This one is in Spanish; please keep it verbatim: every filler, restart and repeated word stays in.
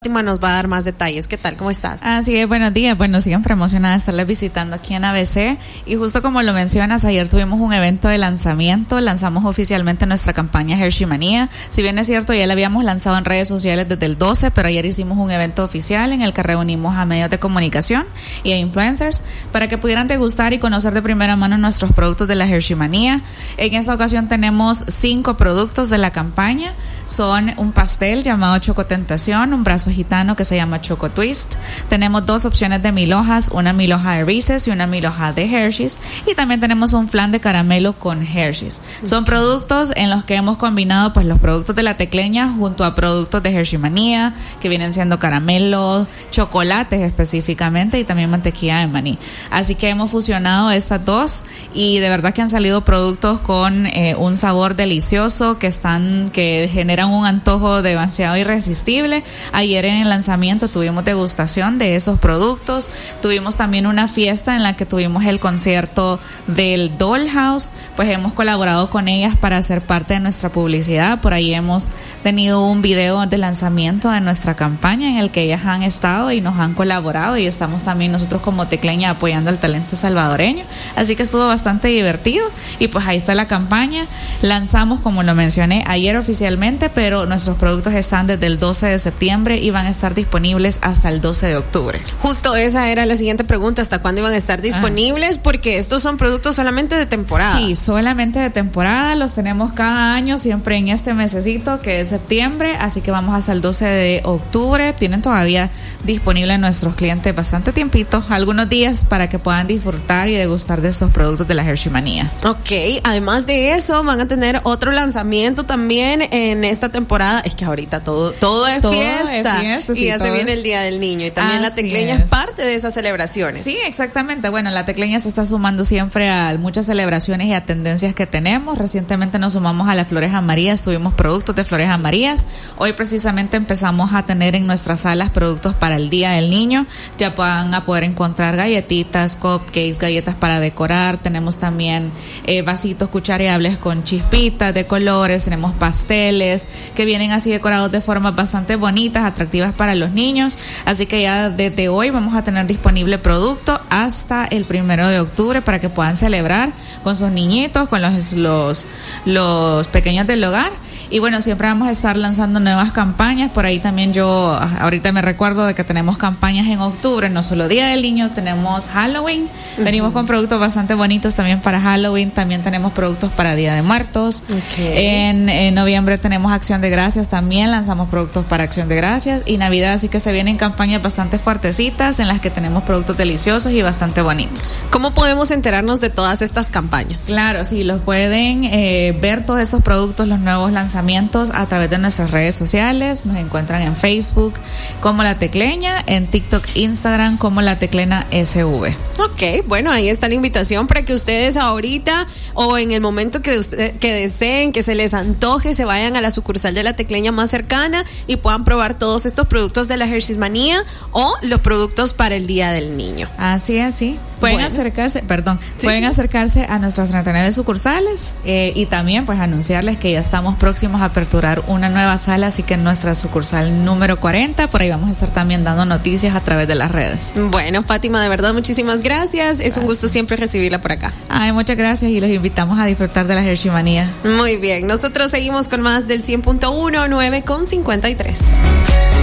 Fátima nos va a dar más detalles. ¿Qué tal? ¿Cómo estás? Así es, buenos días. Bueno, siempre emocionada de estarles visitando aquí en A B C. Y justo como lo mencionas, ayer tuvimos un evento de lanzamiento. Lanzamos oficialmente nuestra campaña Hershey Manía. Si bien es cierto, ya la habíamos lanzado en redes sociales desde el doce, pero ayer hicimos un evento oficial en el que reunimos a medios de comunicación y a influencers para que pudieran degustar y conocer de primera mano nuestros productos de la Hershey Manía. En esta ocasión tenemos cinco productos de la campaña. Son un pastel llamado Choco Tentación, un brazo gitano que se llama Choco Twist. Tenemos dos opciones de mil hojas, una mil hoja de Reese's y una mil hoja de Hershey's, y también tenemos un flan de caramelo con Hershey's. Son productos en los que hemos combinado pues los productos de la tecleña junto a productos de Hershey Manía, que vienen siendo caramelos, chocolates específicamente y también mantequilla de maní. Así que hemos fusionado estas dos y de verdad que han salido productos con eh, un sabor delicioso que están que generan un antojo demasiado irresistible. Ayer en el lanzamiento tuvimos degustación de esos productos, tuvimos también una fiesta en la que tuvimos el concierto del Dollhouse, pues hemos colaborado con ellas para hacer parte de nuestra publicidad. Por ahí hemos tenido un video de lanzamiento de nuestra campaña en el que ellas han estado y nos han colaborado, y estamos también nosotros como Tecleña apoyando el talento salvadoreño, así que estuvo bastante divertido. Y pues ahí está la campaña. Lanzamos, como lo mencioné, ayer oficialmente, pero nuestros productos están desde el doce de septiembre y van a estar disponibles hasta el doce de octubre. Justo esa era la siguiente pregunta, ¿hasta cuándo iban a estar disponibles? Ah. Porque estos son productos solamente de temporada. Sí, solamente de temporada, los tenemos cada año, siempre en este mesecito que es septiembre, así que vamos hasta el doce de octubre. Tienen todavía disponible nuestros clientes bastante tiempito, algunos días, para que puedan disfrutar y degustar de estos productos de la Hershey Manía. Ok, además de eso van a tener otro lanzamiento también en esta temporada. Es que ahorita todo, todo es todo fiesta. Es fiesta, y sí, ya se viene el Día del Niño y también la Tecleña es. es parte de esas celebraciones. Sí, exactamente. Bueno, la Tecleña se está sumando siempre a muchas celebraciones y a tendencias que tenemos. Recientemente nos sumamos a las Flores Amarillas, tuvimos productos de Flores Amarillas. Hoy precisamente empezamos a tener en nuestras salas productos para el Día del Niño. Ya van a poder encontrar galletitas, cupcakes, galletas para decorar. Tenemos también eh, vasitos cuchareables con chispitas de colores. Tenemos pasteles que vienen así decorados de formas bastante bonitas, atractivas para los niños. Así que ya desde hoy vamos a tener disponible producto hasta el primero de octubre para que puedan celebrar con sus niñitos, con los, los, los pequeños del hogar. Y bueno, siempre vamos a estar lanzando nuevas campañas. Por ahí también yo, ahorita me recuerdo de que tenemos campañas en octubre, no solo Día del Niño, tenemos Halloween. Uh-huh. Venimos con productos bastante bonitos también para Halloween. También tenemos productos para Día de Muertos. Okay. En, en noviembre tenemos Acción de Gracias, también lanzamos productos para Acción de Gracias. Y Navidad, así que se vienen campañas bastante fuertecitas en las que tenemos productos deliciosos y bastante bonitos. ¿Cómo podemos enterarnos de todas estas campañas? Claro, sí, los pueden eh, ver todos esos productos, los nuevos lanzamientos, a través de nuestras redes sociales. Nos encuentran en Facebook como La Tecleña, en TikTok, Instagram como La Teclena S V. Ok, bueno, ahí está la invitación para que ustedes ahorita o en el momento que usted, que deseen, que se les antoje, se vayan a la sucursal de La Tecleña más cercana y puedan probar todos estos productos de la Hershey Manía o los productos para el Día del Niño. Así es, sí. Pueden bueno. acercarse, perdón, sí, pueden sí. acercarse a nuestras treinta y nueve sucursales eh, y también pues anunciarles que ya estamos próximos a aperturar una nueva sala, así que en nuestra sucursal número cuarenta, por ahí vamos a estar también dando noticias a través de las redes. Bueno, Fátima, de verdad muchísimas gracias. gracias. Es un gusto siempre recibirla por acá. Ay, muchas gracias y los invitamos a disfrutar de la Hershey Manía. Muy bien, nosotros seguimos con más del cien punto uno, nueve con cincuenta y tres.